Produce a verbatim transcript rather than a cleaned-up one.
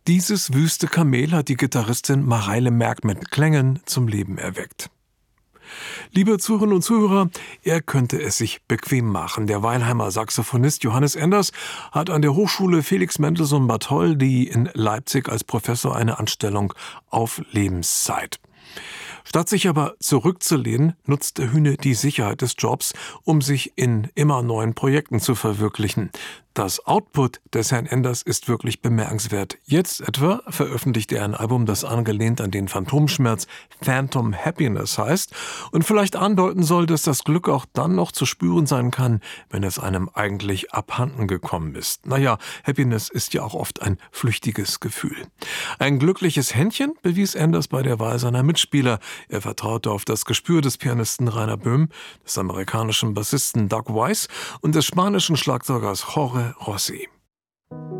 Dieses wüste Kamel hat die Gitarristin Mareile Merk mit Klängen zum Leben erweckt. Liebe Zuhörerinnen und Zuhörer, er könnte es sich bequem machen. Der Weilheimer Saxophonist Johannes Enders hat an der Hochschule Felix Mendelssohn Bartholdy in Leipzig als Professor eine Anstellung auf Lebenszeit. Statt sich aber zurückzulehnen, nutzt der Hühne die Sicherheit des Jobs, um sich in immer neuen Projekten zu verwirklichen. Das Output des Herrn Enders ist wirklich bemerkenswert. Jetzt etwa veröffentlicht er ein Album, das angelehnt an den Phantomschmerz Phantom Happiness heißt und vielleicht andeuten soll, dass das Glück auch dann noch zu spüren sein kann, wenn es einem eigentlich abhanden gekommen ist. Naja, Happiness ist ja auch oft ein flüchtiges Gefühl. Ein glückliches Händchen bewies Enders bei der Wahl seiner Mitspieler. Er vertraute auf das Gespür des Pianisten Rainer Böhm, des amerikanischen Bassisten Doug Weiss und des spanischen Schlagzeugers Jorge Rossi.